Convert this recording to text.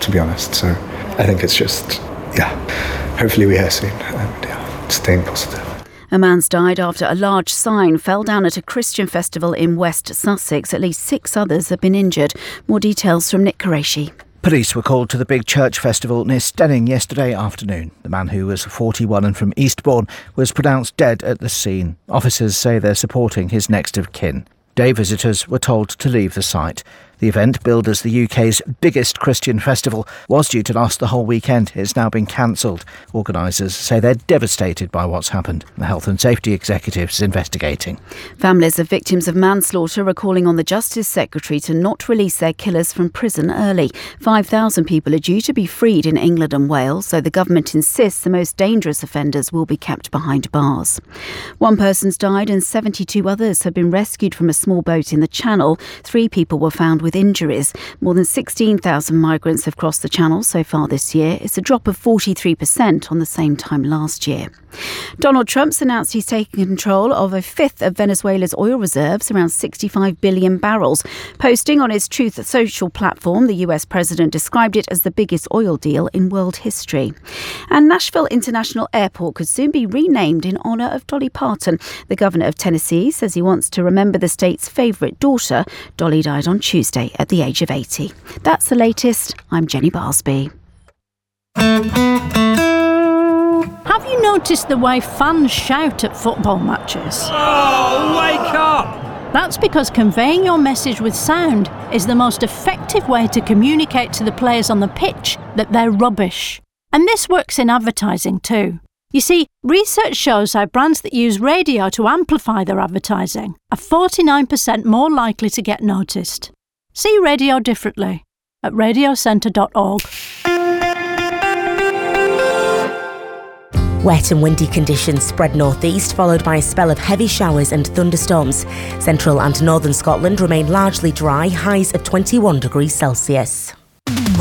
to be honest. So I think it's just, hopefully we hear soon, and staying positive. A man's died after a large sign fell down at a Christian festival in West Sussex. At least 6 others have been injured. More details from Nick Qureshi. Police were called to the big church festival near Steyning yesterday afternoon. The man, who was 41 and from Eastbourne, was pronounced dead at the scene. Officers say they're supporting his next of kin. Day visitors were told to leave the site. The event, billed as the UK's biggest Christian festival, was due to last the whole weekend. It's now been cancelled. Organisers say they're devastated by what's happened. The Health and Safety Executive is investigating. Families of victims of manslaughter are calling on the Justice Secretary to not release their killers from prison early. 5,000 people are due to be freed in England and Wales, so the government insists the most dangerous offenders will be kept behind bars. 1 person's died and 72 others have been rescued from a small boat in the Channel. 3 people were found with injuries. More than 16,000 migrants have crossed the Channel so far this year. It's a drop of 43% on the same time last year. Donald Trump's announced he's taking control of a fifth of Venezuela's oil reserves, around 65 billion barrels. Posting on his Truth Social platform, the US president described it as the biggest oil deal in world history. And Nashville International Airport could soon be renamed in honour of Dolly Parton. The governor of Tennessee says he wants to remember the state's favourite daughter. Dolly died on Tuesday at the age of 80. That's the latest. I'm Jenny Barsby. Have you noticed the way fans shout at football matches? Oh, wake up! That's because conveying your message with sound is the most effective way to communicate to the players on the pitch that they're rubbish. And this works in advertising too. You see, research shows how brands that use radio to amplify their advertising are 49% more likely to get noticed. See radio differently at radiocentre.org. Wet and windy conditions spread northeast, followed by a spell of heavy showers and thunderstorms. Central and northern Scotland remain largely dry, highs of 21 degrees Celsius.